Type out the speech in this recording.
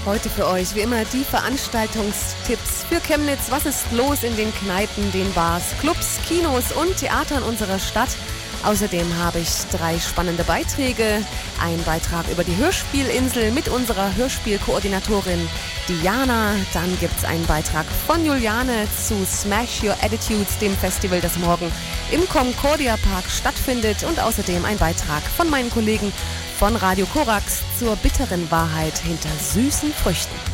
Heute für euch wie immer die Veranstaltungstipps für Chemnitz. Was ist los in den Kneipen, den Bars, Clubs, Kinos und Theatern unserer Stadt? Außerdem habe ich 3 spannende Beiträge. Ein Beitrag über die Hörspielinsel mit unserer Hörspielkoordinatorin Diana. Dann gibt es einen Beitrag von Juliane zu Smash Your Attitudes, dem Festival, das morgen im Concordia Park stattfindet. Und außerdem ein Beitrag von meinen Kollegen von Radio Korax zur bitteren Wahrheit hinter süßen Früchten.